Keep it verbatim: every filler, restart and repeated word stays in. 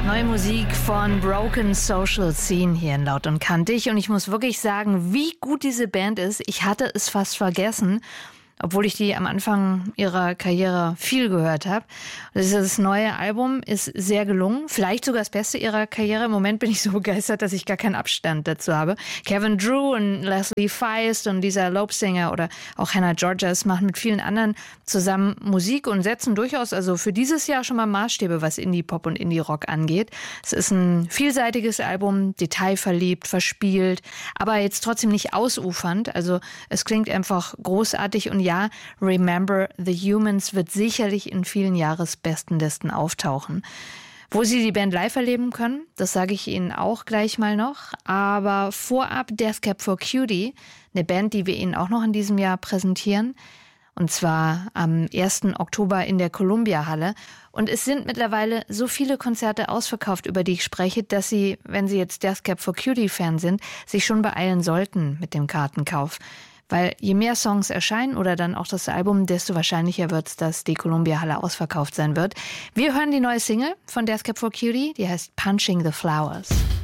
Neue Musik von Broken Social Scene hier in Laut und Kantig. Und ich muss wirklich sagen, wie gut diese Band ist. Ich hatte es fast vergessen, obwohl ich die am Anfang ihrer Karriere viel gehört habe. Dieses neue Album ist sehr gelungen, vielleicht sogar das Beste ihrer Karriere. Im Moment bin ich so begeistert, dass ich gar keinen Abstand dazu habe. Kevin Drew und Leslie Feist und Lisa Lopesinger oder auch Hannah Georges machen mit vielen anderen zusammen Musik und setzen durchaus also für dieses Jahr schon mal Maßstäbe, was Indie-Pop und Indie-Rock angeht. Es ist ein vielseitiges Album, detailverliebt, verspielt, aber jetzt trotzdem nicht ausufernd. Also es klingt einfach großartig und ja, Remember the Humans wird sicherlich in vielen Jahresbestenlisten auftauchen. Wo Sie die Band live erleben können, das sage ich Ihnen auch gleich mal noch. Aber vorab Death Cab for Cutie, eine Band, die wir Ihnen auch noch in diesem Jahr präsentieren. Und zwar am ersten Oktober in der Columbia-Halle. Und es sind mittlerweile so viele Konzerte ausverkauft, über die ich spreche, dass Sie, wenn Sie jetzt Death Cab for Cutie-Fan sind, sich schon beeilen sollten mit dem Kartenkauf. Weil je mehr Songs erscheinen oder dann auch das Album, desto wahrscheinlicher wird es, dass die Columbia-Halle ausverkauft sein wird. Wir hören die neue Single von Death Cab for Cutie, die heißt Punching the Flowers.